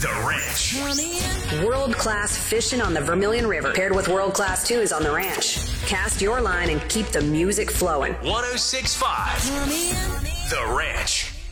The Ranch. World-class fishing on the Vermilion River, paired with world-class tunes on the ranch. Cast your line and keep the music flowing. 106.5 The Ranch.